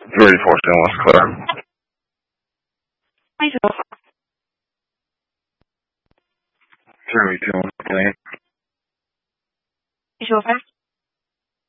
314 West Claire. 你说好。 Jeremy 2 Lane. 你说吧。